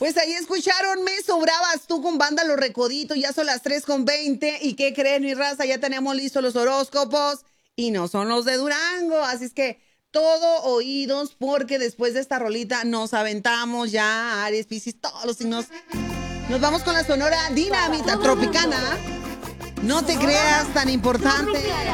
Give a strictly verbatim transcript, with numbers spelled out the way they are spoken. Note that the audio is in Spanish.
Pues ahí escucharon, me sobrabas tú con banda Los Recoditos, ya son las tres con veinte. ¿Y qué creen, mi raza? Ya tenemos listos los horóscopos y no son los de Durango, así es que todo oídos porque después de esta rolita nos aventamos ya Aries, Piscis, todos los signos. Nos vamos con la Sonora Dinamita Tropicana. No te creas tan importante.